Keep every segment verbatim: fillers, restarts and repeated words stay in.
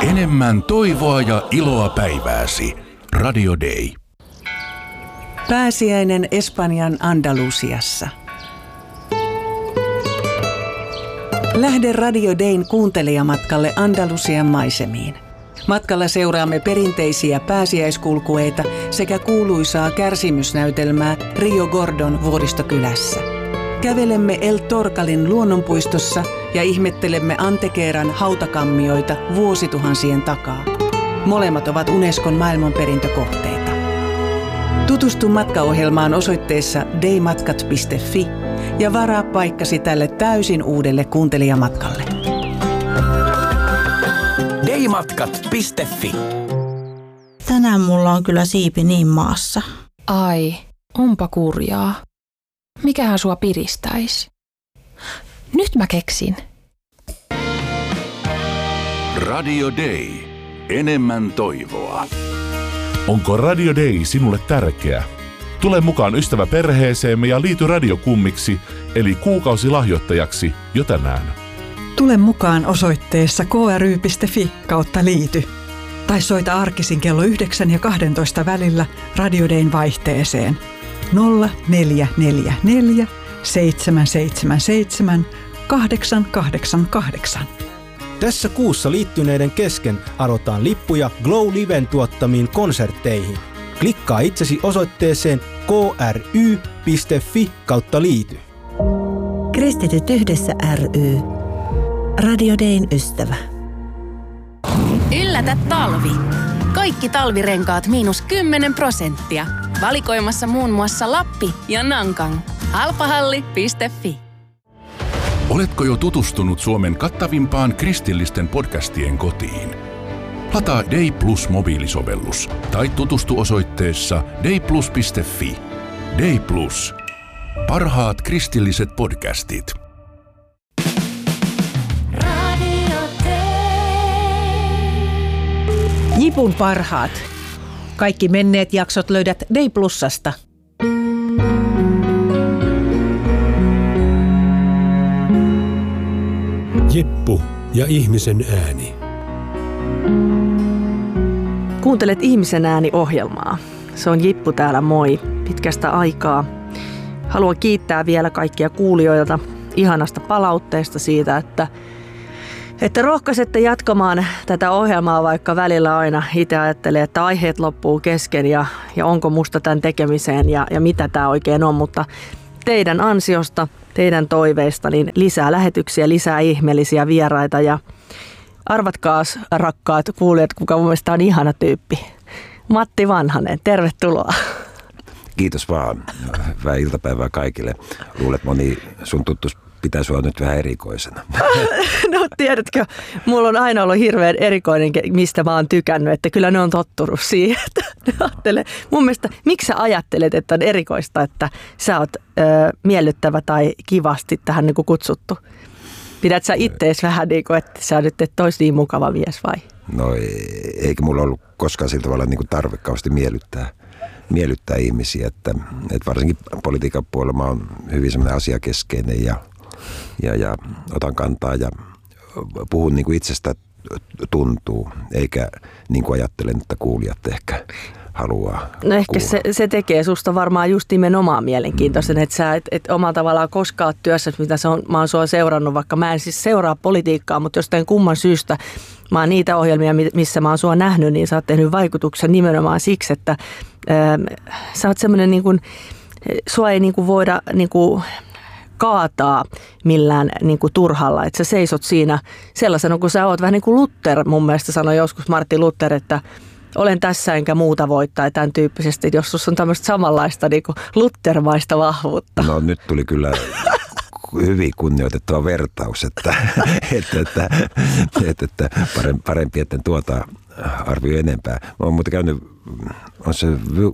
Enemmän toivoa ja iloa päivääsi. Radio Day. Pääsiäinen Espanjan Andalusiassa. Lähde Radio Dayn kuuntelijamatkalle Andalusian maisemiin. Matkalla seuraamme perinteisiä pääsiäiskulkueita sekä kuuluisaa kärsimysnäytelmää Rio Gordon vuoristokylässä. Kävelemme El Torcalin luonnonpuistossa ja ihmettelemme Antequeran hautakammioita vuosituhansien takaa. Molemmat ovat Unescon maailmanperintökohteita. Tutustu matkaohjelmaan osoitteessa daymatkat piste fi ja varaa paikkasi tälle täysin uudelle kuuntelijamatkalle. daymatkat piste fi. Tänään mulla on kyllä siipi niin maassa. Ai, onpa kurjaa. Mikähän sua piristäisi? Nyt mä keksin. Radio Day. Enemmän toivoa. Onko Radio Day sinulle tärkeä? Tule mukaan ystäväperheeseemme ja liity radiokummiksi, eli kuukausilahjoittajaksi jo tänään. Tule mukaan osoitteessa k r y piste fi kautta liity. Tai soita arkisin kello yhdeksän ja kahdentoista välillä Radio Dayn vaihteeseen nolla neljä neljä neljä seitsemän seitsemän seitsemän kahdeksan kahdeksan kahdeksan. Tässä kuussa liittyneiden kesken arvotaan lippuja Glow Liven tuottamiin konsertteihin. Klikkaa itsesi osoitteeseen k r y piste fi kautta liity. Kristityt yhdessä ry. Radio Dayn ystävä. Yllätä talvi. Kaikki talvirenkaat miinus kymmenen prosenttia. Valikoimassa muun muassa Lappi ja Nankang. Halpahalli piste fi. Oletko jo tutustunut Suomen kattavimpaan kristillisten podcastien kotiin? Lataa Day Plus mobiilisovellus tai tutustu osoitteessa dayplus piste fi. Day Plus. Parhaat kristilliset podcastit. Jipun parhaat. Kaikki menneet jaksot löydät Day Plusasta. Jippu ja ihmisen ääni. Kuuntelet Ihmisen ääni-ohjelmaa. Se on Jippu täällä, moi. Pitkästä aikaa. Haluan kiittää vielä kaikkia kuulijoilta ihanasta palautteesta siitä, että, että rohkaisette jatkamaan tätä ohjelmaa, vaikka välillä aina itse ajattelee, että aiheet loppuu kesken ja, ja onko musta tämän tekemiseen ja, ja mitä tämä oikein on, mutta teidän ansiosta, teidän toiveista, niin lisää lähetyksiä, lisää ihmeellisiä vieraita ja arvatkaas rakkaat kuulijat, kuka mun mielestä on ihana tyyppi. Matti Vanhanen, tervetuloa. Kiitos vaan. Hyvää iltapäivää kaikille. Luulet moni sun tuttus pitää sua nyt vähän erikoisena. No tiedätkö, mulla on aina ollut hirveän erikoinen, mistä mä oon tykännyt, että kyllä ne on tottunut siihen. Ajattele, mun mielestä, miksi sä ajattelet, että on erikoista, että sä oot ö, miellyttävä tai kivasti tähän niin kuin kutsuttu? Pidät sä ittees vähän niin kuin, että sä nyt et ois niin mukava mies vai? No eikä mulla ollut koskaan sillä tavalla niin kuin tarve kauheasti miellyttää, miellyttää ihmisiä, että, että varsinkin politiikan puolella mä oon hyvin semmoinen asiakeskeinen ja, ja, ja otan kantaa ja puhun niin kuin itsestä tuntuu, eikä niin kuin ajattelen, että kuulijat ehkä haluaa No ehkä se, se tekee susta varmaan just nimenomaan mielenkiintoisen, mm. että sä et, et omalla tavallaan koskaan työssä, mitä se on, mä oon sua seurannut, vaikka mä en siis seuraa politiikkaa, mutta jostain kumman syystä mä oon niitä ohjelmia, missä mä oon sua nähnyt, niin sä oot tehnyt vaikutuksen nimenomaan siksi, että ää, sä oot semmoinen niin kuin, sua ei niin kuin voida niin kuin kaataa millään niin kuin turhalla, että sä seisot siinä sellaisena, kun sä oot vähän niin kuin Luther, mun mielestä sanoi joskus Martti Luther, että olen tässä enkä muuta voittaa tämän tyyppisesti, jos sussa on tämmöistä samanlaista niin kuin Luthermaista vahvuutta. No nyt tuli kyllä hyvin kunnioitettava vertaus, että, että, että, että, että parempi, että tuota arvioi enempää. Mä oon muuten käynyt, on se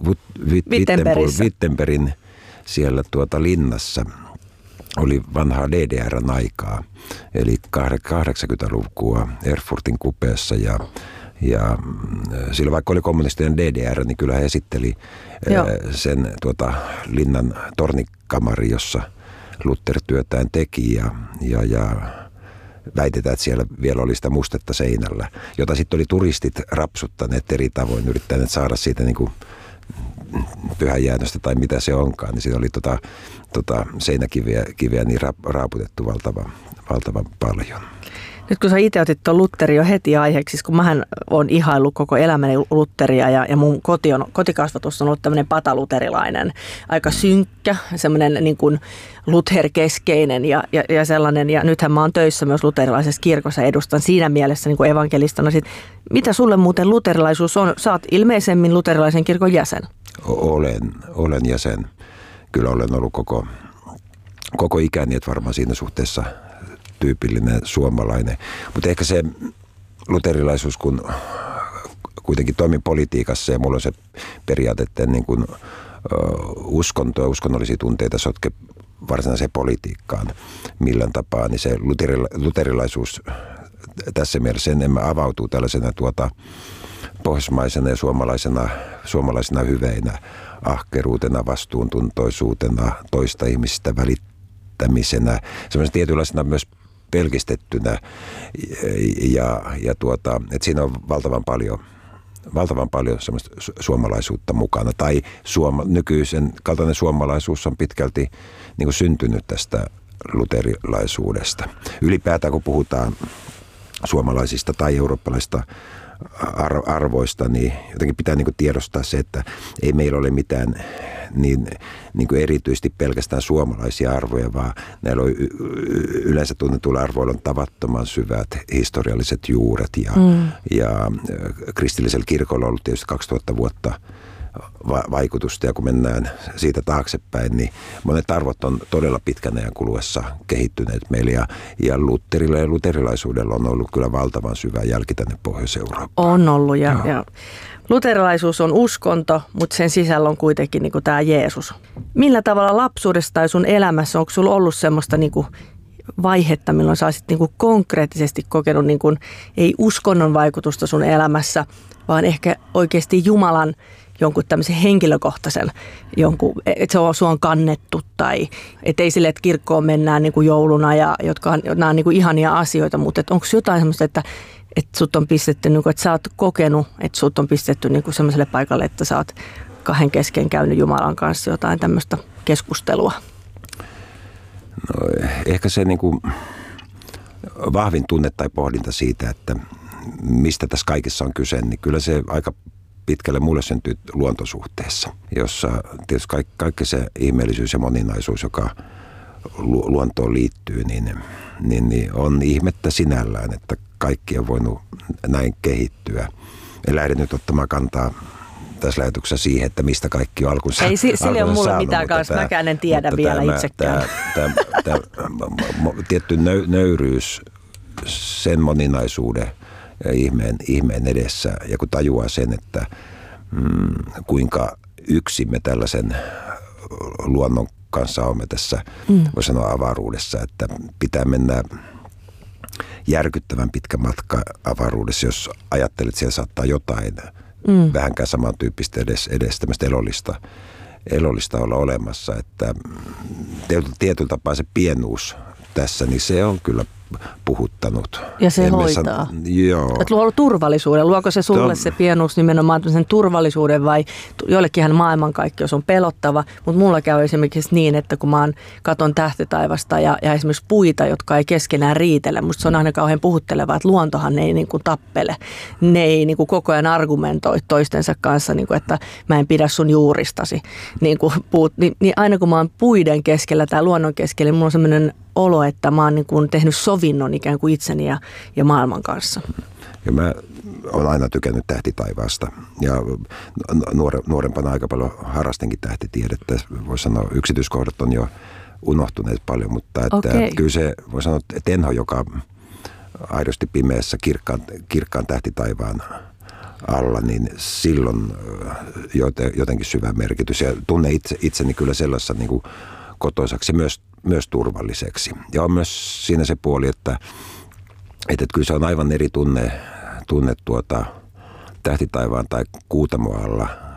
Wittenbergin siellä tuota linnassa, oli vanhaa D D R:n aikaa, eli kahdeksankymmentälukua Erfurtin kupeessa ja Ja sillä vaikka oli kommunistinen D D R, niin kyllä he esitteli Joo. sen tuota, linnan tornikamari, jossa Luther työtään teki. Ja, ja, ja väitetään, että siellä vielä oli sitä mustetta seinällä, jota sitten oli turistit rapsuttaneet eri tavoin, yrittäneet saada siitä niin kuin pyhäjäännöstä tai mitä se onkaan, niin siinä oli tota, tota seinäkiviä kiviä niin raaputettu valtava, valtavan paljon. Nyt kun sä itse otit tuon Lutherin jo heti aiheeksi, kun mähän olen ihaillut koko elämäni Lutheria ja, ja mun koti on, kotikasvatus on ollut tämmöinen pataluterilainen, aika synkkä, semmoinen niin kuin Luther-keskeinen ja, ja, ja sellainen. Ja nythän mä oon töissä myös luterilaisessa kirkossa, edustan siinä mielessä niin kuin evankelistana. Sit, mitä sulle muuten luterilaisuus on? Sä oot ilmeisemmin luterilaisen kirkon jäsen. Olen, olen jäsen. Kyllä olen ollut koko, koko ikäni, että varmaan siinä suhteessa tyypillinen suomalainen. Mutta ehkä se luterilaisuus, kun kuitenkin toimin politiikassa ja mulla on se periaate, että niin kuin, uh, uskonto ja uskonnollisia tunteita sotke varsinaiseen politiikkaan millään tapaa, niin se luterila- luterilaisuus tässä mielessä enemmän avautuu tällaisena tuota, pohjoismaisena ja suomalaisena, suomalaisena hyveinä, ahkeruutena, vastuuntuntoisuutena, toista ihmisistä välittämisenä, semmoisena tietynlaisena myös pelkistettynä ja, ja tuota, että siinä on valtavan paljon, valtavan paljon semmoista suomalaisuutta mukana. Tai suoma, nykyisen kaltainen suomalaisuus on pitkälti niin kuin syntynyt tästä luterilaisuudesta. Ylipäätään kun puhutaan suomalaisista tai eurooppalaisista arvoista, niin jotenkin pitää niin kuin tiedostaa se, että ei meillä ole mitään niin, niin kuin erityisesti pelkästään suomalaisia arvoja, vaan näillä on yleensä tunnetuilla arvoilla on tavattoman syvät historialliset juuret ja, mm. ja kristillisellä kirkolla on ollut tietysti kaksituhatta vuotta va- vaikutusta ja kun mennään siitä taaksepäin, niin monet arvot on todella pitkän ajan kuluessa kehittyneet meillä ja, ja Lutherilla ja luterilaisuudella on ollut kyllä valtavan syvä jälki tänne Pohjois-Eurooppaan. On ollut ja, ja luterilaisuus on uskonto, mutta sen sisällä on kuitenkin niin kuin tämä Jeesus. Millä tavalla lapsuudessa tai sun elämässä, onko sulla ollut semmoista niin kuin vaihetta, milloin sä olisit niin kuin konkreettisesti kokenut niin kuin, ei uskonnon vaikutusta sun elämässä, vaan ehkä oikeasti Jumalan jonkun tämmöisen henkilökohtaisen, jonkun, että se on, sua on kannettu tai ettei sille, että kirkkoon mennään niin kuin jouluna ja jotka on, nämä on niin kuin ihania asioita, mutta onko jotain semmoista, että, että sut on pistetty, niin kuin, että sä oot kokenut, että sut on pistetty niin kuin semmoiselle paikalle, että sä oot kahden kesken käynyt Jumalan kanssa jotain tämmöistä keskustelua? No, ehkä se niin kuin vahvin tunne tai pohdinta siitä, että mistä tässä kaikessa on kyse, niin kyllä se aika pitkälle mulle syntyy luontosuhteessa, jossa tietysti kaikki, kaikki se ihmeellisyys ja moninaisuus, joka lu, luontoon liittyy, niin, niin, niin on ihmettä sinällään, että kaikki on voinut näin kehittyä. En lähde nyt ottamaan kantaa tässä lähetyksessä siihen, että mistä kaikki on alkunsa. Ei, sille on mulle mitään kanssa, mäkään en tiedä vielä tämä, itsekään. Tämä, tämä, tämä, tietty nöyryys, sen moninaisuuden ja ihmeen, ihmeen edessä, ja kun tajuaa sen, että mm, kuinka yksin me tällaisen luonnon kanssa olemme tässä, mm. voi sanoa avaruudessa, että pitää mennä järkyttävän pitkä matka avaruudessa, jos ajattelet, että siellä saattaa jotain mm. vähänkään samantyyppistä edes, edes tämmöistä elollista, elollista olla olemassa, että tietyllä tapaa se pienuus tässä, niin se on kyllä puhuttanut. Ja se Emme hoitaa. San... Joo. Et luo turvallisuuden. Luoko se sulle Tom... se pienuus nimenomaan sen turvallisuuden vai joillekinhan maailmankaikkeus on pelottava, mutta mulla käy esimerkiksi niin, että kun mä katon tähtitaivasta ja, ja esimerkiksi puita, jotka ei keskenään riitele, musta se on aina kauhean puhuttelevaa, että luontohan ei niin kuin tappele. Ne ei niin kuin koko ajan argumentoi toistensa kanssa, niin kuin, että mä en pidä sun juuristasi. Niin, kuin puut, niin, niin aina kun mä oon puiden keskellä tai luonnon keskellä, niin mulla on semmoinen olo, että mä oon niin kuin tehnyt sovinnon ikään kuin itseni ja, ja maailman kanssa. Ja mä oon aina tykännyt tähtitaivaasta ja nuore, nuorempana aika paljon harrastinkin tähtitiedettä. Voisi sanoa, yksityiskohdat on jo unohtuneet paljon, mutta että okay. Kyllä se, voi sanoa, että Tenho, joka aidosti pimeässä kirkkaan, kirkkaan tähtitaivaan alla, niin silloin jotenkin syvä merkitys. Ja tunne itse, itseni kyllä sellaisessa niin kuin kotoisaksi myös, myös turvalliseksi. Ja on myös siinä se puoli, että, että kyllä se on aivan eri tunne, tunne tuota tähtitaivaan tai kuutamoalla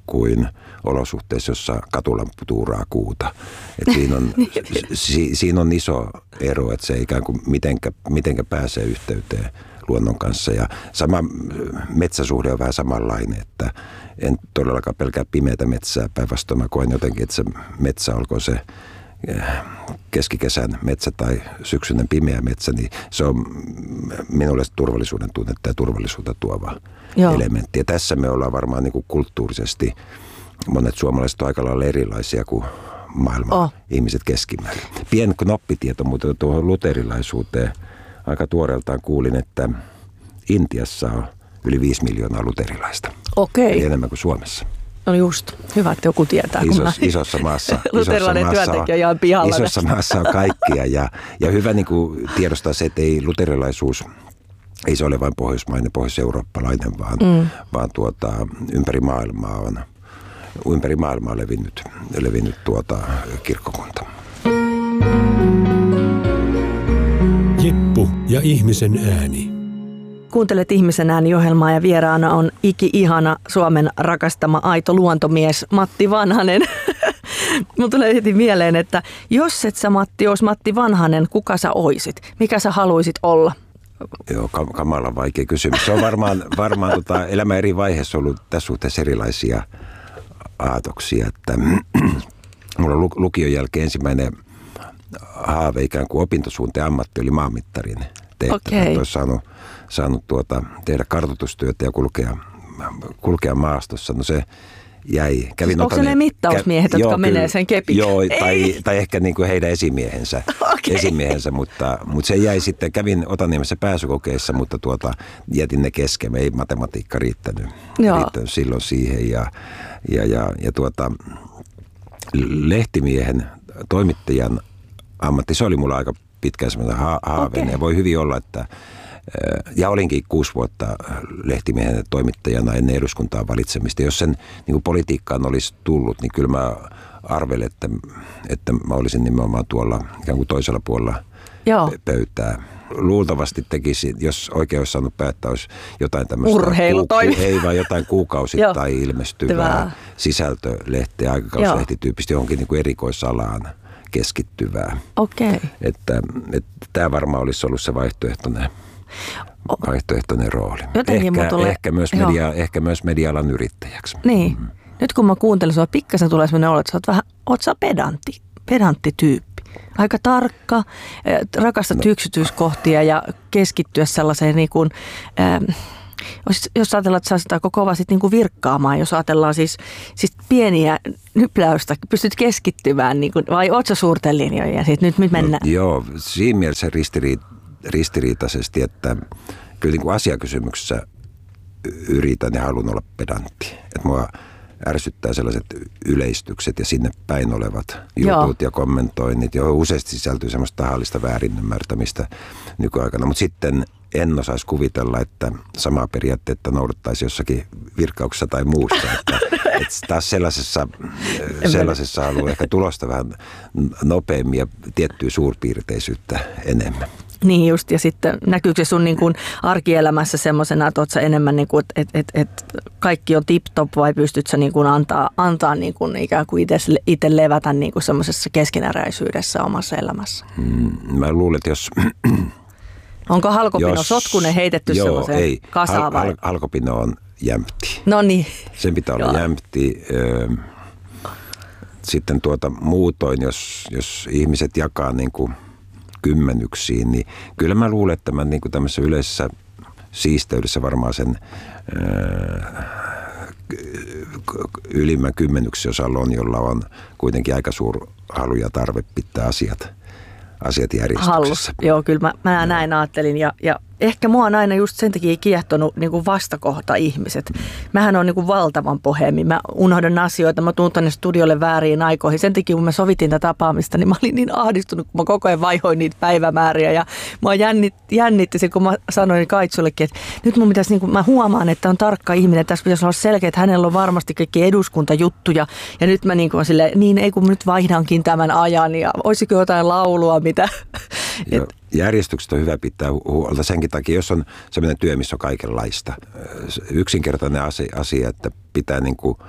kuin olosuhteissa, jossa katulampu tuuraa kuuta. Et siinä, on, si, siinä on iso ero, että se ikään kuin mitenkä, mitenkä pääsee yhteyteen luonnon kanssa. Ja sama metsäsuhde on vähän samanlainen, että en todellakaan pelkää pimeätä metsää. Päinvastoin mä koen jotenkin, että se metsä, olkoon se keskikesän metsä tai syksyinen pimeä metsä, niin se on minulle turvallisuuden tunnetta ja turvallisuutta tuova Joo. elementti. Ja tässä me ollaan varmaan niin kuin kulttuurisesti, monet suomalaiset on aika lailla erilaisia kuin maailman oh. ihmiset keskimäärin. Pien knoppitieto, mutta tuohon luterilaisuuteen aika tuoreeltaan kuulin, että Intiassa on yli viisi miljoonaa luterilaista. Okei. Eli enemmän kuin Suomessa. No just, hyvä, että joku tietää. Isos, isossa maassa. Luterilainen työntekijä jää pihalla. Isossa maassa on kaikkia ja, ja hyvä niin kuin tiedostaa se, että ei luterilaisuus, ei se ole vain pohjoismainen, pohjois-eurooppalainen, vaan, mm. vaan tuota, ympäri maailmaa on, ympäri maailmaa levinnyt, levinnyt tuota, kirkkokunta. Jeppu ja ihmisen ääni. Kuuntelet Ihmisen ääni-ohjelmaa ja vieraana on iki-ihana Suomen rakastama aito luontomies Matti Vanhanen. Mun tulee heti mieleen, että jos et sä Matti olisi Matti Vanhanen, kuka sä oisit? Mikä sä haluisit olla? Joo, kam- kamala vaikea kysymys. Se on varmaan, varmaan tota, elämän eri vaiheessa ollut tässä suhteessa erilaisia aatoksia. Että, mulla on lukion jälkeen ensimmäinen haave ikään kuin opintosuunteen ammatti oli maanmittarin tehtävä. Okay. Olisi saanut, saanut tuota, tehdä kartoitustyötä ja kulkea, kulkea maastossa. No se jäi. Kävin Onko ne mittausmiehet, kä- jotka joo, menee sen kepin? Joo, tai, tai ehkä niin kuin heidän esimiehensä, okay. esimiehensä mutta, mutta se jäi sitten. Kävin Otaniemessä pääsykokeissa, mutta tuota, jätin ne kesken. Ei matematiikka riittänyt, riittänyt silloin siihen. Ja, ja, ja, ja tuota, lehtimiehen, toimittajan ammatti, se oli mulla aika pitkään semmoinen ha- haaveinen. Okay. Ja voi hyvin olla, että ja olinkin kuusi vuotta lehtimiehen toimittajana ennen eduskuntaan valitsemista. Jos sen niin kuin politiikkaan olisi tullut, niin kyllä mä arvelin, että, että mä olisin nimenomaan tuolla ikään kuin toisella puolella Joo. pöytää. Luultavasti tekisi, jos oikein olisi saanut päättää, olisi jotain tämmöistä urheilutoimi. Ku, ei vaan jotain kuukausittain ilmestyvää sisältölehteä, aikakauslehtityyppistä johonkin niin kuin erikoisalaan keskittyvää. Okei. Että, että tämä varmaan olisi ollut se vaihtoehtoinen. vaihtoehtoinen rooli. Ehkä, tulee, ehkä, myös media, ehkä myös media-alan yrittäjäksi. Niin. Mm. Nyt kun mä kuuntelen sua, pikkasen tulee sellainen olo, että sä oot vähän, oot sä pedantti, pedanttityyppi. Aika tarkka, rakastat no. yksityiskohtia ja keskittyä sellaiseen niin kuin, ähm, jos ajatellaan, että sä sitä koko sit niin kuin virkkaamaan, jos ajatellaan siis, siis pieniä nypläystä, pystyt keskittymään, niin kuin, vai oot sä suurten linjoja ja sit nyt, nyt mennään? No, joo, siinä mielessä ristiriita. ristiriitaisesti, että kyllä niin kuin asiakysymyksessä yritän ja haluan olla pedantti. Että mua ärsyttää sellaiset yleistykset ja sinne päin olevat jutut Joo. ja kommentoinnit, johon useasti sisältyy semmoista tahallista väärinymmärtämistä nykyaikana. Mutta sitten en osaisi kuvitella, että samaa periaatteetta noudattaisi jossakin virkauksessa tai muussa. Että, että taas sellaisessa, sellaisessa haluaa ehkä tulosta vähän nopeammin ja tiettyä suurpiirteisyyttä enemmän. Niin just, ja sitten näkyykö se sun niin kuin arkielämässä semmoisena, että oot sä enemmän niin kuin, että et, et, et kaikki on tip-top vai pystyt sä niin kuin antaa, antaa niin kuin ikään kuin itse levätä niin kuin semmoisessa keskinäräisyydessä omassa elämässä? Hmm, mä luulen, että jos... Onko halkopino jos, sotkunen heitetty joo, semmoiseen ei. kasaan Hal, vai? Hal, halkopino on jämpti. No niin. Sen pitää olla jämpti. Sitten tuota muutoin, jos, jos ihmiset jakaa niin kuin kymmenyksiin, niin kyllä mä luulen, että mä niin kuin tämmöisessä yleisessä siisteydessä varmaan sen ää, ylimmän kymmenyksen osalla on, jolla on kuitenkin aika suuri halu ja tarve pitää asiat, asiat järjestyksessä. Hallus. Joo, kyllä mä, mä näin ajattelin ja, ja ehkä mua on aina just sen takia kiehtonut niin kuin vastakohta ihmiset. Mähän on niin kuin valtavan pohemi. Mä unohdan asioita, mä tuun tänne studiolle vääriin aikoihin. Sen takia, kun me sovittiin tätä tapaamista, niin mä olin niin ahdistunut, kun mä koko ajan vaihoin niitä päivämääriä. Ja mua jännit, jännitti se, kun mä sanoin Kaitsullekin, että nyt mun pitäisi, niin kuin, mä huomaan, että on tarkka ihminen. Tässä pitäisi olla selkeä, että hänellä on varmasti kaikki eduskuntajuttuja. Ja nyt mä niin kuin silleen, niin ei kun nyt vaihdankin tämän ajan. Ja olisiko jotain laulua, mitä... Joo, järjestykset on hyvä pitää huolta senkin takia, jos on sellainen työ, missä on kaikenlaista. Yksinkertainen asia, että pitää niin kuin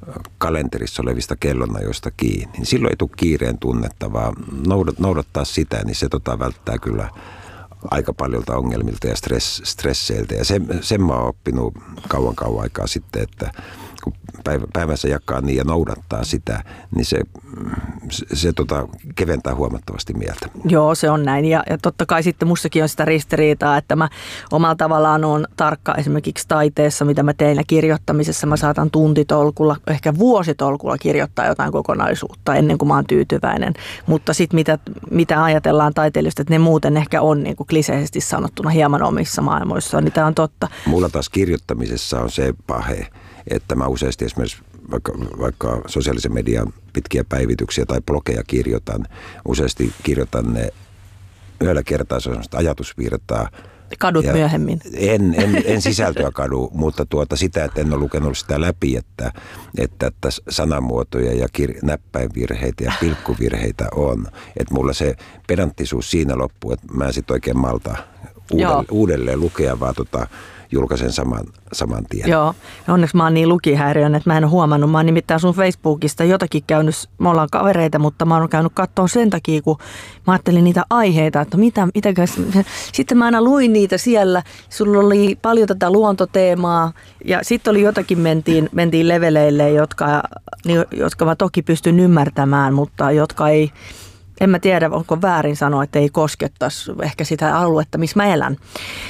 kalenterissa olevista kellonajoista kiinni, niin silloin ei tule kiireen tunnetta, vaan noudattaa sitä, niin se tota välttää kyllä aika paljolta ongelmilta ja stress, stresseiltä. Ja sen, sen mä oon oppinut kauan kauan aikaa sitten, että kun päivä, päivänsä jakaa niin ja noudattaa sitä, niin se, se, se tota, keventää huomattavasti mieltä. Joo, se on näin. Ja, ja totta kai sitten mustakin on sitä ristiriitaa, että mä omalla tavallaan on tarkka esimerkiksi taiteessa, mitä mä teen ja kirjoittamisessa. Mä saatan tuntitolkulla, ehkä vuositolkulla kirjoittaa jotain kokonaisuutta ennen kuin mä oon tyytyväinen. Mutta sitten mitä, mitä ajatellaan taiteilijoista, että ne muuten ehkä on niin kuin kliseisesti sanottuna hieman omissa maailmoissaan, niin tämä on totta. Mulla taas kirjoittamisessa on se pahe, että mä useasti esimerkiksi vaikka, vaikka sosiaalisen median pitkiä päivityksiä tai blogeja kirjoitan, useasti kirjoitan ne yhdellä kertaa, se on sellaista ajatusvirtaa. Kadut myöhemmin. En, en, en sisältöä kadu, mutta tuota sitä, että en ole lukenut sitä läpi, että, että, että sanamuotoja ja kir- näppäinvirheitä ja pilkkuvirheitä on. Että mulla se pedanttisuus siinä loppuu, että mä en sitten oikein malta uudelleen, uudelleen lukea, vaan tota, julkaisen saman, saman tien. Joo, ja onneksi mä oon niin lukihäiriön, että mä en ole huomannut. Mä oon nimittäin sun Facebookista jotakin käynyt, me ollaan kavereita, mutta mä oon käynyt katsoa sen takia, kun mä ajattelin niitä aiheita, että mitä, mitäkäs. Sitten mä aina luin niitä siellä, sulla oli paljon tätä luontoteemaa ja sitten oli jotakin, mentiin, mentiin leveleille, jotka, jotka mä toki pystyn ymmärtämään, mutta jotka ei, en mä tiedä, onko väärin sanoa, että ei koskettaisi ehkä sitä aluetta, missä mä elän.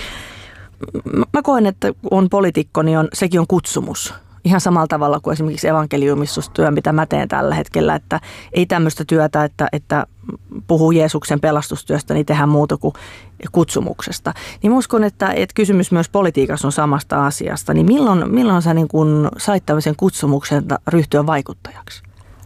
Mä koen, että kun on poliitikko, niin on, sekin on kutsumus. Ihan samalla tavalla kuin esimerkiksi evankeliumistustyö, mitä mä teen tällä hetkellä. Että ei tämmöistä työtä, että, että puhuu Jeesuksen pelastustyöstä, niin tehdään muuta kuin kutsumuksesta. Niin mä uskon, että, että kysymys myös politiikassa on samasta asiasta. Niin milloin, milloin sä niin kun sait tämmöisen kutsumuksen ryhtyä vaikuttajaksi?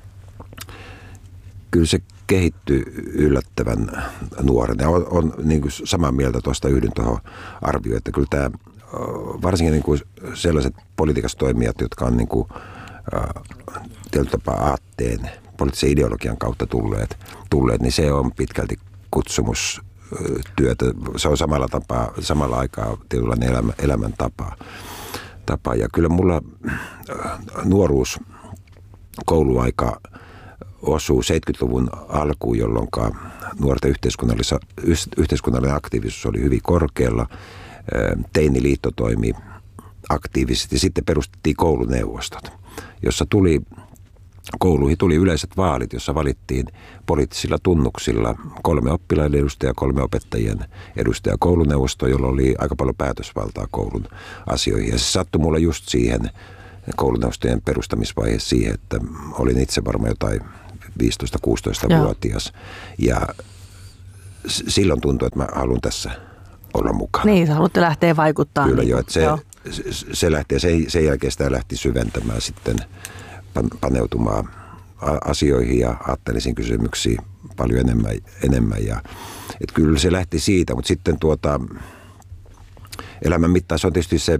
Kyllä se kehittyy yllättävän nuorena. On, on niin kuin samaa mieltä tuosta yhdyn tuohon arvioon, että kyllä tämä, varsinkin niin kuin sellaiset politiikassa toimijat, jotka on niin kuin, äh, tietyllä tapaa aatteen, poliittisen ideologian kautta tulleet, tulleet, niin se on pitkälti kutsumustyötä. Se on samalla, tapaa, samalla aikaa tietynlainen elämä, elämäntapa. Tapa. Ja kyllä mulla nuoruus, kouluaika osuu seitsemänkymmentäluvun alkuun, jolloin nuorten yhteiskunnallinen aktiivisuus oli hyvin korkealla. Teiniliitto toimi aktiivisesti. Sitten perustettiin kouluneuvostot, jossa tuli, kouluihin tuli yleiset vaalit, jossa valittiin poliittisilla tunnuksilla kolme oppilaiden edustajaa, kolme opettajien edustajaa kouluneuvostoa, jolla oli aika paljon päätösvaltaa koulun asioihin. Ja se sattui mulle just siihen kouluneuvostojen perustamisvaiheessa siihen, että olin itse varmaan jotain viisitoista-kuusitoista-vuotias. Ja silloin tuntui, että mä haluan tässä olla mukana. Niin, sä haluatte lähteä vaikuttaa. Kyllä niin, jo, että se, se, se lähti ja sen, sen jälkeen sitä lähti syventämään sitten, paneutumaan asioihin ja aatteellisiin kysymyksiin paljon enemmän. enemmän ja, että kyllä se lähti siitä, mutta sitten tuota, elämän mittaan se on tietysti se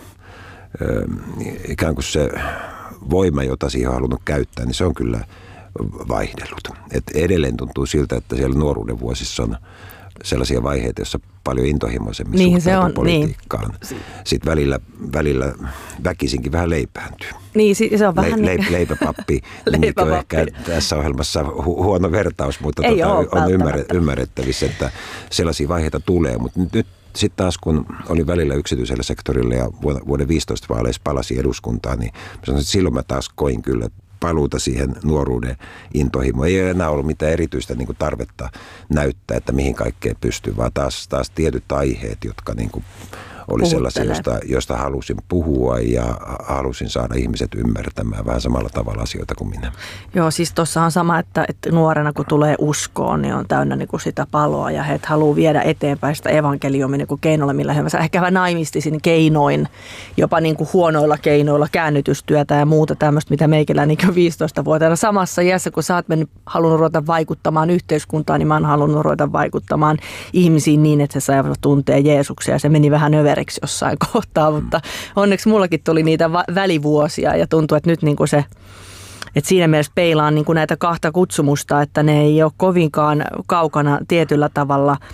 ikään kuin se voima, jota siihen on halunnut käyttää, niin se on kyllä vaihdellut. Et edelleen tuntuu siltä, että siellä nuoruuden vuosissa on sellaisia vaiheita, joissa paljon intohimoisemmin niin, suhtautuu politiikkaan. Niin. Sitten välillä, välillä väkisinkin vähän leipääntyy. Niin, se on vähän Le, le, leipäpappi. Leipäpappi. On ehkä tässä ohjelmassa hu, huono vertaus, mutta tota, on ymmärre, ymmärrettävissä, että sellaisia vaiheita tulee. Mutta nyt, nyt sitten taas, kun oli välillä yksityisellä sektorilla ja vuoden viisitoista vaaleissa palasi eduskuntaan, niin sanoin, että silloin mä taas koin kyllä paluuta siihen nuoruuden intohimoon. Ei enää ollut mitään erityistä niin kuin tarvetta näyttää, että mihin kaikkeen pystyy, vaan taas, taas tietyt aiheet, jotka niin kuin oli sellaisia, joista, joista halusin puhua ja halusin saada ihmiset ymmärtämään vähän samalla tavalla asioita kuin minä. Joo, siis tuossa on sama, että, että nuorena kun tulee uskoon, niin on täynnä niin kuin sitä paloa ja he haluaa viedä eteenpäin sitä evankeliumia niin kuin keinoilla, millä he ehkä vähän naimistisin keinoin, jopa niin kuin huonoilla keinoilla, käännytystyötä ja muuta tämmöistä, mitä meikellä niin kuin viisitoistavuotiaana samassa iässä, kun sä oot mennyt, halunnut ruveta vaikuttamaan yhteiskuntaan, niin mä oon halunnut ruveta vaikuttamaan ihmisiin niin, että he saivat tuntea Jeesuksia ja se meni vähän överiksi jossain kohtaa, mutta onneksi mullakin tuli niitä va- välivuosia ja tuntuu, että nyt niin kuin se, että siinä mielessä peilaan niin kuin näitä kahta kutsumusta, että ne ei ole kovinkaan kaukana tietyllä tavalla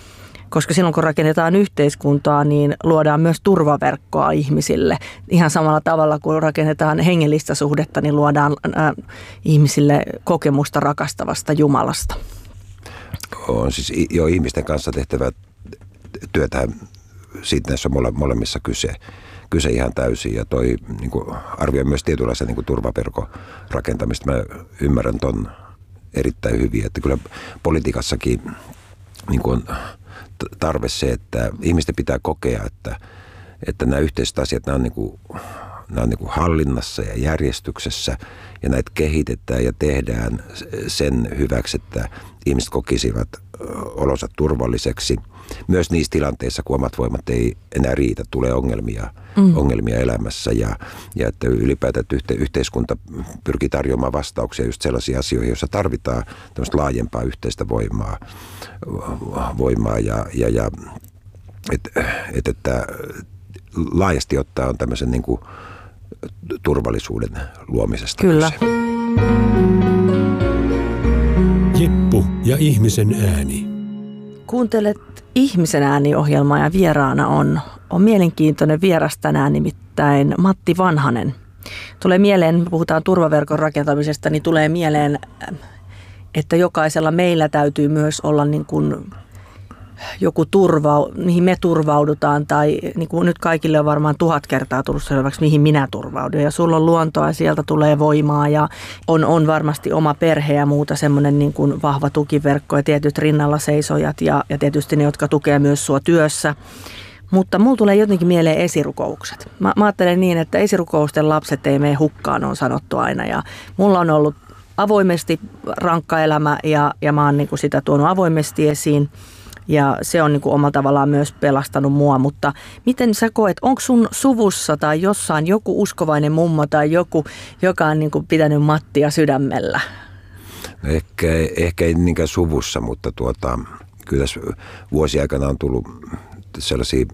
Koska silloin kun rakennetaan yhteiskuntaa, niin luodaan myös turvaverkkoa ihmisille. Ihan samalla tavalla kuin rakennetaan hengellistä suhdetta, niin luodaan äh, ihmisille kokemusta rakastavasta Jumalasta. On siis jo ihmisten kanssa tehtävä työtä, siitä näissä on mole, molemmissa kyse, kyse ihan täysin. Ja toi niin kuin arvioi myös tietynlaisen niin kuin turvaverkon rakentamista. Mä ymmärrän ton erittäin hyvin, että kyllä politiikassakin niin kuin on tarve se, että ihmisten pitää kokea, että, että nämä yhteiset asiat, nämä on, niin kuin, nämä on niin kuin hallinnassa ja järjestyksessä ja näitä kehitetään ja tehdään sen hyväksi, että ihmiset kokisivat olonsa turvalliseksi. Myös niissä tilanteissa, kun omat voimat ei enää riitä, tulee ongelmia, mm. ongelmia elämässä ja, ja että ylipäätään että yhte, yhteiskunta pyrkii tarjoamaan vastauksia just sellaisiin asioihin, joissa tarvitaan tämmöistä laajempaa yhteistä voimaa, voimaa ja, ja, ja että et, että laajasti ottaa on tämmöisen niin kuin turvallisuuden luomisesta. Kyllä. Kyse. Jeppu ja ihmisen ääni. Kuuntelet Ihmisen ääni-ohjelmaa ja vieraana on, on mielenkiintoinen vieras tänään, nimittäin Matti Vanhanen. Tulee mieleen, me puhutaan turvaverkon rakentamisesta, niin tulee mieleen, että jokaisella meillä täytyy myös olla niin kuin joku turva, mihin me turvaudutaan, tai niin kuin nyt kaikille on varmaan tuhat kertaa tullut selväksi, mihin minä turvaudun. Ja sulla on luontoa ja sieltä tulee voimaa ja on, on varmasti oma perhe ja muuta semmoinen niin kuin vahva tukiverkko ja tietyt rinnalla seisojat ja, ja tietysti ne, jotka tukee myös sua työssä. Mutta mulla tulee jotenkin mieleen esirukoukset. Mä, mä ajattelen niin, että esirukousten lapset ei mene hukkaan, on sanottu aina. Ja mulla on ollut avoimesti rankka elämä ja, ja mä oon niin kuin sitä tuonut avoimesti esiin. Ja se on niin kuin omalla tavallaan myös pelastanut mua, mutta miten sä koet, onko sun suvussa tai jossain joku uskovainen mummo tai joku, joka on niin kuin pitänyt Mattia sydämellä? No ehkä, ehkä ei niinkään suvussa, mutta tuota, kyllä tässä vuosien aikana on tullut sellaisia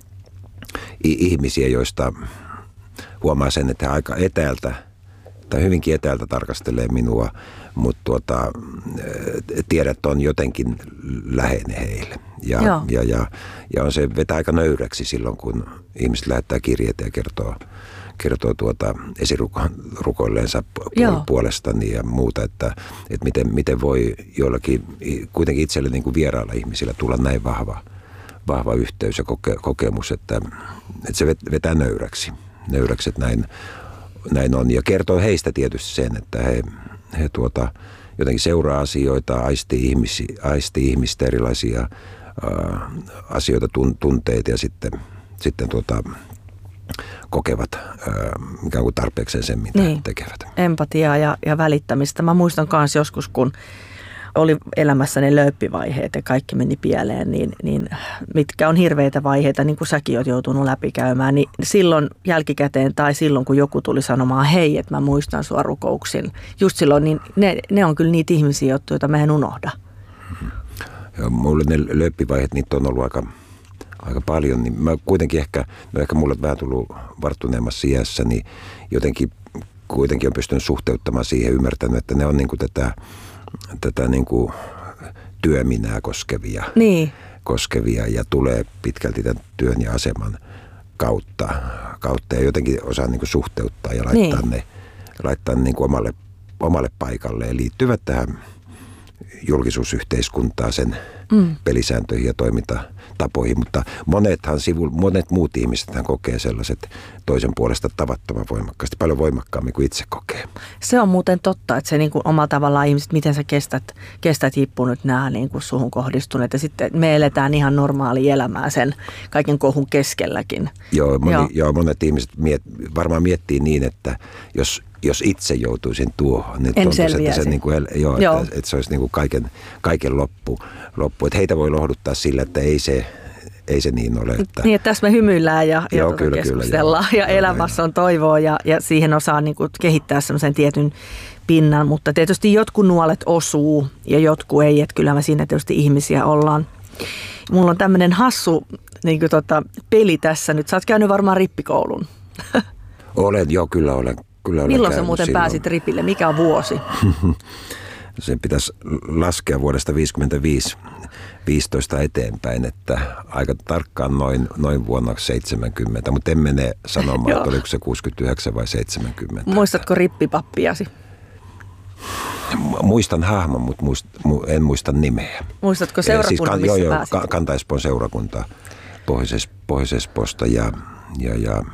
ihmisiä, joista huomaa sen, että he aika etäältä tai hyvinkin etäältä tarkastelee minua, mutta tuota, tiedät, että on jotenkin läheinen heille. Ja, ja, ja, ja on se vetää aika nöyräksi silloin, kun ihmiset lähettää kirjeitä ja kertoo, kertoo tuota esirukoilleensa puolestani ja muuta, että, että miten, miten voi jollakin kuitenkin itselle niin kuin vierailla ihmisillä tulla näin vahva, vahva yhteys ja koke, kokemus, että, että se vetää nöyräksi, nöyräksi että näin, näin on. Ja kertoo heistä tietysti sen, että he He tuota, jotenkin seuraa asioita, aistii, ihmisi, aistii ihmistä erilaisia ää, asioita, tun, tunteita ja sitten, sitten tuota, kokevat ää, ikään kuin tarpeekseen sen, mitä niin, tekevät. Empatiaa ja, ja välittämistä. Mä muistan myös joskus, kun oli elämässä ne lööppivaiheet ja kaikki meni pieleen, niin, niin mitkä on hirveitä vaiheita, niin kuin säkin oot joutunut läpikäymään, niin silloin jälkikäteen tai silloin, kun joku tuli sanomaan, hei, että mä muistan sua rukouksin, just silloin, niin ne, ne on kyllä niitä ihmisiä, joita mä en unohda. Ja mulle ne lööppivaiheet, niitä on ollut aika, aika paljon, niin mä kuitenkin ehkä, no ehkä mulle vähän tullut varttuneemmassa iässä, niin jotenkin kuitenkin on pystynyt suhteuttamaan siihen, ymmärtänyt, että ne on niin kuin tätä tätä niin kuin työminää koskevia, niin. koskevia ja tulee pitkälti tämän työn ja aseman kautta, kautta ja jotenkin osaa niin kuin suhteuttaa ja laittaa niin. ne, laittaa ne niin kuin omalle, omalle paikalle ja liittyvät tähän julkisuusyhteiskuntaan, sen mm. pelisääntöihin ja toimintatapoihin, mutta monethan sivu, monet muut ihmisethän kokee sellaiset toisen puolesta tavattoman voimakkaasti, paljon voimakkaammin kuin itse kokee. Se on muuten totta, että se niin kuin omalla tavallaan ihmiset, miten sä kestät, kestät hippu nyt nämä niin kuin suhun kohdistuneet ja sitten me eletään ihan normaalia elämää sen kaiken kohun keskelläkin. Joo, moni, joo. joo monet ihmiset miet, varmaan miettii niin, että jos Jos itse joutuisin tuohon, niin en selviäisi. Että se, niin kuin, joo, joo. Että, että se olisi niin kuin kaiken, kaiken loppu, loppu. Että heitä voi lohduttaa sillä, että ei se, ei se niin ole. Että niin, että tässä me hymyillään ja, joo, ja tuota kyllä, keskustellaan kyllä, ja joo, elämässä on toivoa ja, ja siihen osaa niin kuin kehittää semmoisen tietyn pinnan. Mutta tietysti jotkut nuolet osuu ja jotkut ei, että kyllä me siinä tietysti ihmisiä ollaan. Mulla on tämmöinen hassu niin kuin tota, peli tässä nyt. Sä oot käynyt varmaan rippikoulun. Olen, joo kyllä olen. Kyllä milloin sä muuten silloin pääsit ripille? Mikä on vuosi? sen pitäisi laskea vuodesta viisikymmentäviisi viisitoista eteenpäin, että aika tarkkaan noin, noin vuonna seitsemänkymmentä, mutta en mene sanomaan, että oliko se kuusikymmentäyhdeksän vai seitsemänkymmentä. Muistatko rippipappiasi? Muistan hahmon, mutta muist, en muista nimeä. Muistatko seurakunnan, siis, missä joo, pääsit? Joo, Kanta-Espoon seurakunta Pohjois- Pohjois-Espoosta ja, ja, ja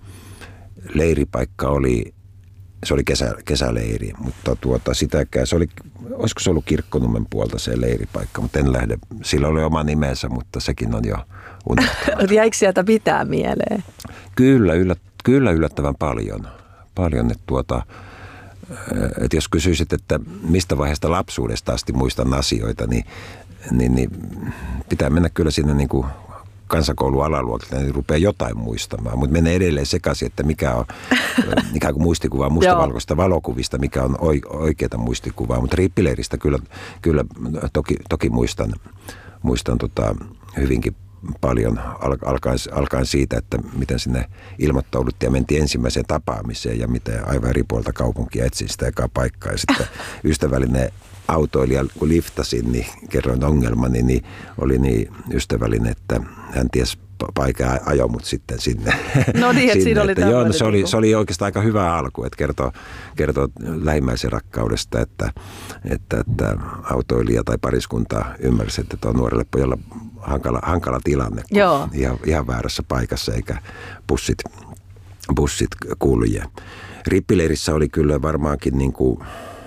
leiripaikka oli, se oli kesä, kesäleiri, mutta tuota, sitäkään, se oli, olisiko se ollut Kirkkonummen puolta se leiripaikka, mutta en lähde, sillä oli oma nimensä, mutta sekin on jo unohtunut. Jäikö sieltä pitää mieleen? Kyllä, yllät, kyllä yllättävän paljon, paljon että tuota, että jos kysyisit, että mistä vaiheesta lapsuudesta asti muistan asioita, niin, niin, niin pitää mennä kyllä sinne niin kuin kansakoulun alaluokilta, niin rupeaa jotain muistamaan, mutta menee edelleen sekaisin, että mikä on ikään kuin muistikuvaa mustavalkoista valokuvista, mikä on oikeaa muistikuvaa, mutta riippileiristä kyllä, kyllä toki, toki muistan, muistan tota hyvinkin paljon alkaen, alkaen siitä, että miten sinne ilmoittauduttiin ja mentiin ensimmäiseen tapaamiseen ja miten aivan eri puolta kaupunkia etsin sitä ekaa paikkaa. Ja sitten ystävällinen autoilija, kun liftasin, niin kerroin ongelmani, niin oli niin ystävällinen, että hän ties paikan ajoi mut sitten sinne. No niin, että siinä oli että joo, no se, oli, se oli oikeastaan aika hyvä alku, että kertoo, kertoo lähimmäisen rakkaudesta, että, että, että autoilija tai pariskunta ymmärsi, että tuo nuorelle pojalle hankala, hankala tilanne, ihan, ihan väärässä paikassa eikä bussit, bussit kulje. Rippileirissä oli kyllä varmaankin niin kuin,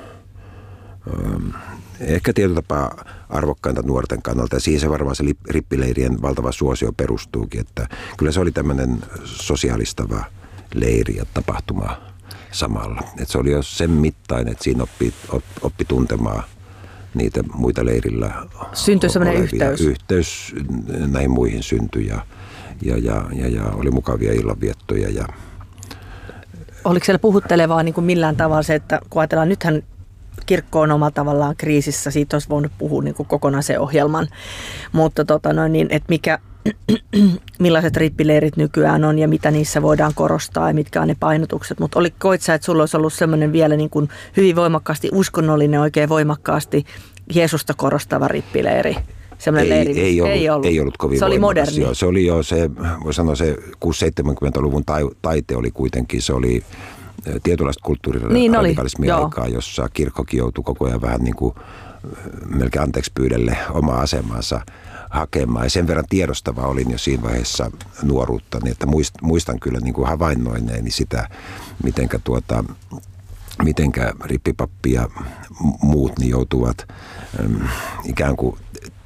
ähm, ehkä tietyllä tapaa arvokkainta nuorten kannalta ja siihen se varmaan se rippileirien valtava suosio perustuukin, että kyllä se oli tämmöinen sosiaalistava leiri ja tapahtuma samalla. Että se oli jo sen mittainen, että siinä oppi, oppi tuntemaan niitä muita leirillä syntyi semmoinen yhteys. Yhteys näihin muihin syntyi ja, ja, ja, ja, ja oli mukavia illanviettoja. Ja oliko siellä puhuttelevaa niin kuin millään tavalla se, että kun ajatellaan, nythän kirkko on omalla tavallaan kriisissä, siitä olisi voinut puhua niin kuin kokonaisen ohjelman, mutta tota noin, niin, että mikä, millaiset rippileirit nykyään on ja mitä niissä voidaan korostaa ja mitkä on ne painotukset, mutta oli, koit sä, että sulla olisi ollut semmoinen vielä niin kuin hyvin voimakkaasti uskonnollinen, oikein voimakkaasti Jeesusta korostava rippileiri? Ei, leiri, ei, ollut, ei, ollut. ei ollut kovin se oli moderni. Se oli jo se, voi sanoa se kuusikymmentä-seitsemänkymmentäluvun taite oli kuitenkin, se oli tietynlaista kulttuuriradikalismia niin aikaa, jossa kirkkokin joutui koko ajan vähän niin kuin melkein anteeksi pyydelle omaa asemansa hakemaan. Ja sen verran tiedostava olin jo siinä vaiheessa nuoruuttani, että muistan kyllä niin kuin havainnoineeni sitä, mitenkä, tuota, mitenkä rippipappi ja muut niin joutuvat ähm, ikään kuin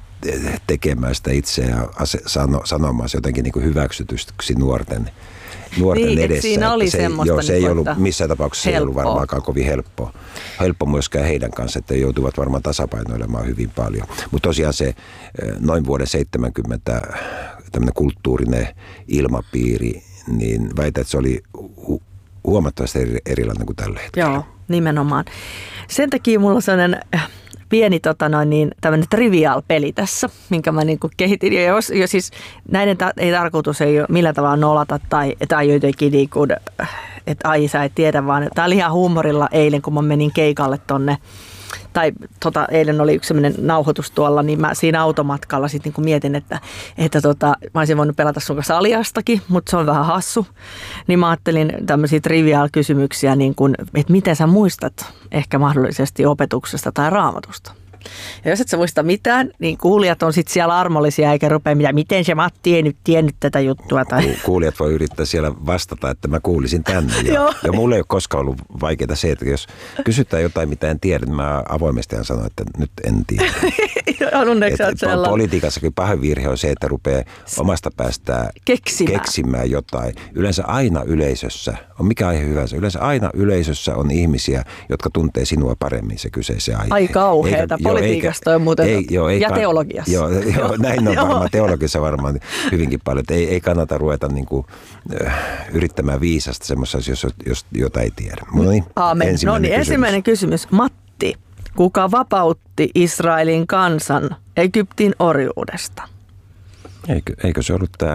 tekemään sitä itse ja sano, sanomaan se jotenkin niin kuin hyväksytyksi nuorten nuorten niin, edessä. Siinä oli se, semmoista. Joo, se niin ei ollut, missään tapauksessa helppoa. Ei ollut varmaankaan kovin helppo. Helppo myöskään heidän kanssa, että joutuvat varmaan tasapainoilemaan hyvin paljon. Mutta tosiaan se noin vuoden seitsemänkymmentä tämmöinen kulttuurinen ilmapiiri, niin väitän, että se oli hu- huomattavasti eri, erilainen kuin tällä hetkellä. Joo, nimenomaan. Sen takia mulla on sellainen pieni tota noin, niin, tämmöinen trivial-peli tässä, minkä mä niin kuin kehitin. Ja jos, jos siis näiden ta- ei tarkoitus ei ole millään tavalla nolata tai, tai jotenkin niin kuin, että ai sä et tiedä, vaan tämä oli ihan huumorilla eilen, kun mä menin keikalle tonne. Tai tota, eilen oli yksi sellainen nauhoitus tuolla, niin mä siinä automatkalla sitten niin kuin mietin, että, että tota, mä olisin voinut pelata sun kanssa Aliastakin, mutta se on vähän hassu. Niin mä ajattelin tämmöisiä trivial-kysymyksiä, niin kuin, että miten sä muistat ehkä mahdollisesti opetuksesta tai raamatusta. Ja jos et sä muista mitään, niin kuulijat on sitten siellä armollisia eikä rupea mitään, miten se Matti ei nyt tiennyt tätä juttua. Tai... Kuulijat voi yrittää siellä vastata, että mä kuulisin tänne. Ja, ja mulla ei ole koskaan ollut vaikeaa se, että jos kysytään jotain, mitä en tiedä, niin mä avoimesti sanon, että nyt en tiedä. Onneksi et, et politiikassakin pahin virhe on se, että rupeaa omasta päästään keksimään. keksimään jotain. Yleensä aina yleisössä, on mikä aihe hyvänsä, yleensä aina yleisössä on ihmisiä, jotka tuntee sinua paremmin se kyseisen aihe. Ai kauheeta. Politiikasta on muuten ei, joo, ei ja kann- teologiassa. Joo, joo näin on varmaan. Teologiassa varmaan hyvinkin paljon. Ei, ei kannata ruveta niin kuin, äh, yrittämään viisasta semmoisessa, jos, jos jota ei tiedä. No niin, Aamen. ensimmäinen, no niin, kysymys. ensimmäinen kysymys. Matti, kuka vapautti Israelin kansan Egyptin orjuudesta? Eikö, eikö se ollut tämä,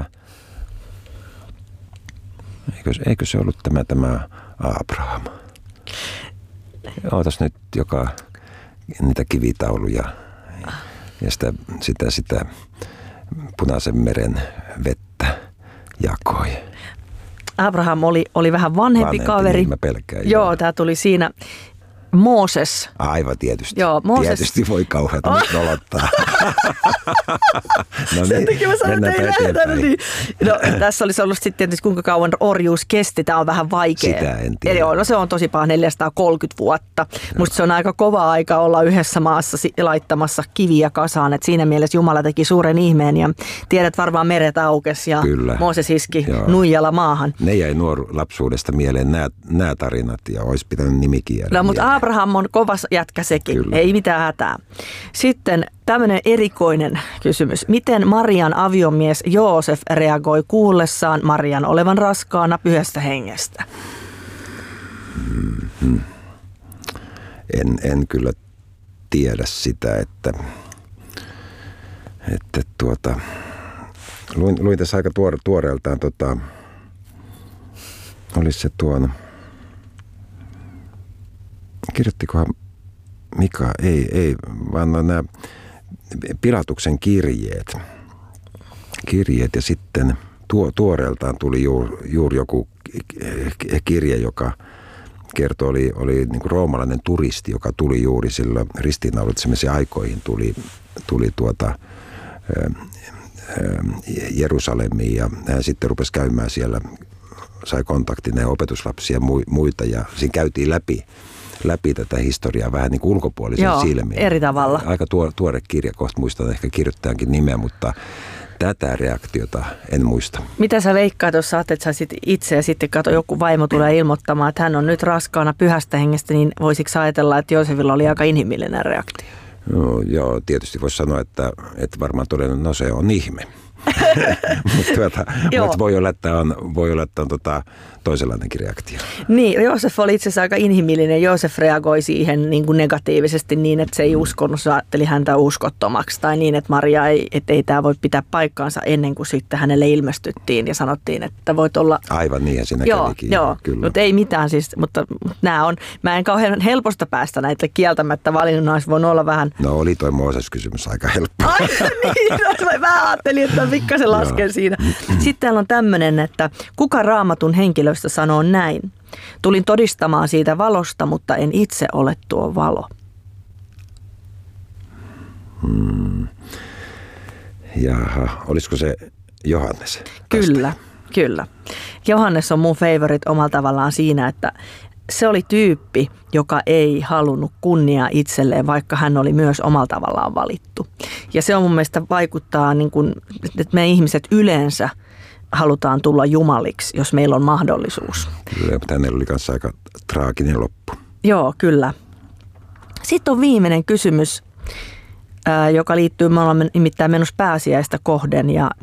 eikö, eikö se ollut tämä, tämä Abraham? Ootas nyt, joka niitä kivitauluja ja sitä, sitä, sitä Punaisen meren vettä jakoi. Abraham oli, oli vähän vanhempi, vanhempi kaveri. Niin mä pelkään. Joo, tämä tuli siinä. Mooses. Aivan tietysti. Joo, Mooses. Tietysti voi kauheata oh. nyt nolottaa. No sen takia mä sanoin, että ei lähdetä. Niin. No, tässä olisi ollut sitten tietysti kuinka kauan orjuus kesti. Tämä on vähän vaikea. Sitä en tiedä. Eli no, se on tosi paha neljäsataakolmekymmentä vuotta. No. Musta se on aika kova aika olla yhdessä maassa laittamassa kiviä kasaan. Et siinä mielessä Jumala teki suuren ihmeen ja tiedät varmaan meret aukesi ja Kyllä. Mooses iski Joo. nuijalla maahan. Ne jäi nuor lapsuudesta mieleen nämä, nämä tarinat ja olisi pitänyt nimikin jäädä. No, mutta Abraham on kovas jätkä sekin, Kyllä. ei mitään hätää. Sitten tämmöinen erikoinen kysymys. Miten Marian aviomies Joosef reagoi kuullessaan Marian olevan raskaana pyhästä hengestä? Mm-hmm. En, en kyllä tiedä sitä, että, että tuota, luin, luin tässä aika tuore, tuoreeltaan, tota, olisi se tuon... Kirjoittikohan Mika? Ei, ei, vaan nämä Pilatuksen kirjeet. Kirjeet ja sitten tuo, tuoreeltaan tuli juuri juur joku kirje, joka kertoi, oli, oli niin kuin roomalainen turisti, joka tuli juuri silloin ristiinnaulitsemisen aikoihin, tuli, tuli tuota, Jerusalemiin ja hän sitten rupesi käymään siellä, sai kontaktin näihin opetuslapsia ja muita ja siinä käytiin läpi. läpi tätä historiaa vähän niin kuin ulkopuolisen Joo, silmiin. Eri tavalla. Aika tuore, tuore kirja, kohta muistan ehkä kirjoittajankin nimeä, mutta tätä reaktiota en muista. Mitä sä veikkaat, jos sä ajattelet, että sä itse ja sitten kato, joku vaimo tulee ilmoittamaan, että hän on nyt raskaana pyhästä hengestä, niin voisitko ajatella, että Joosefilla oli aika inhimillinen reaktio? No, joo, tietysti voisi sanoa, että, että varmaan todennut, no se on ihme. Mutta tuota, mut voi olla, että on, voi olla, että on tota, toisenlainenkin reaktio. Niin, Joosef oli itse asiassa aika inhimillinen. Joosef reagoi siihen niin kuin negatiivisesti niin, että se ei uskonut, se ajatteli häntä uskottomaksi. Tai niin, että Maria ei, että ei tämä voi pitää paikkaansa ennen kuin sitten hänelle ilmestyttiin ja sanottiin, että voit olla... Aivan niin, ja siinä joo, kävikin. Joo, kyllä. Mutta ei mitään siis, mutta, mutta nämä on, mä en kauhean helposta päästä näitä kieltämättä valinnut, olisi voinut olla vähän... No oli toi Mooses-kysymys aika helppo. Ai niin, no, mä ajattelin, että pikkasen lasken siinä. Sitten täällä on tämmöinen, että kuka Raamatun henkilöstä sanoo näin? Tulin todistamaan siitä valosta, mutta en itse ole tuo valo. Hmm. Jaha, olisiko se Johannes? Kyllä, kyllä. Johannes on mun favorite omalla tavallaan siinä, että se oli tyyppi, joka ei halunnut kunniaa itselleen, vaikka hän oli myös omalla tavallaan valittu. Ja se on mun mielestä vaikuttaa, niin kuin, että me ihmiset yleensä halutaan tulla jumaliksi, jos meillä on mahdollisuus. Kyllä, mutta hänellä oli kanssa aika traaginen loppu. Joo, kyllä. Sitten on viimeinen kysymys, joka liittyy, me olemme nimittäin menossa pääsiäistä kohden ja